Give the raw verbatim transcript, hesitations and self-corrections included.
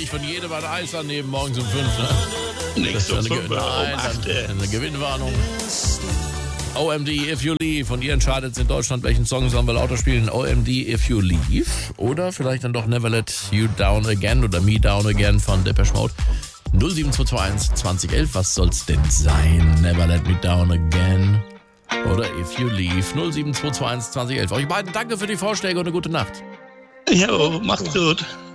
nicht von jedem ein Eis annehmen, morgens um fünf, ne? Nichts um fünf, Nein, um acht. dann eine Gewinnwarnung. O M D If You Leave. Und ihr entscheidet in Deutschland, welchen Song sollen wir lauter spielen. O M D If You Leave. Oder vielleicht dann doch Never Let You Down Again oder Me Down Again von Depeche Mode. null sieben zwei zwei eins zwanzig elf. Was soll's denn sein? Never Let Me Down Again. Oder If You Leave. null sieben zwei zwei eins zwanzig elf. Euch beiden danke für die Vorschläge und eine gute Nacht. Jo, macht's gut.